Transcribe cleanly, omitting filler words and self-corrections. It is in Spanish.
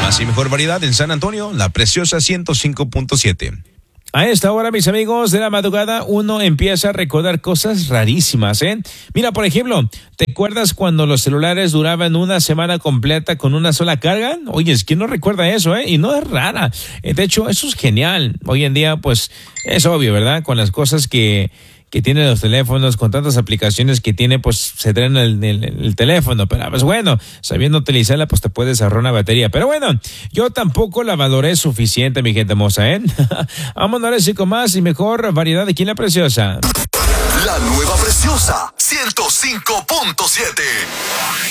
Más y mejor variedad en San Antonio, La Preciosa 105.7. A esta hora, mis amigos, de la madrugada, uno empieza a recordar cosas rarísimas, ¿eh? Mira, por ejemplo, ¿te acuerdas cuando los celulares duraban una semana completa con una sola carga? Oye, ¿quién no recuerda eso, eh? Y no es rara. De hecho, eso es genial. Hoy en día, pues, es obvio, ¿verdad? Con las cosas que tienen los teléfonos, con tantas aplicaciones que tiene, pues se traen el teléfono, pero pues bueno, sabiendo utilizarla, pues te puedes ahorrar una batería. Pero bueno, yo tampoco la valoré suficiente, mi gente hermosa, ¿eh? Vámonos ahora sí con más y mejor variedad aquí en La Preciosa. La nueva Preciosa 105.7.